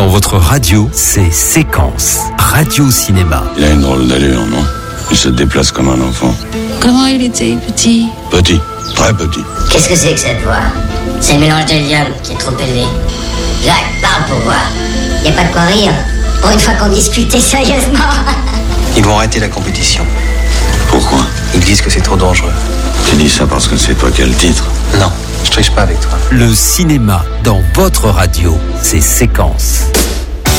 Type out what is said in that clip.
Dans votre radio, c'est Séquence. Radio-cinéma. Il a une drôle d'allure, non? Il se déplace comme un enfant. Comment il était, petit? Petit, très petit. Qu'est-ce que c'est que cette voix? C'est le mélange de l'ium qui est trop élevé. Jacques, parle pour voir. Y a pas de quoi rire. Pour une fois qu'on discutait sérieusement. Ils vont arrêter la compétition. Pourquoi? Ils disent que c'est trop dangereux. Tu dis ça parce que c'est toi qui as le titre? Non, je triche pas avec toi. Le cinéma dans votre radio, c'est Séquence.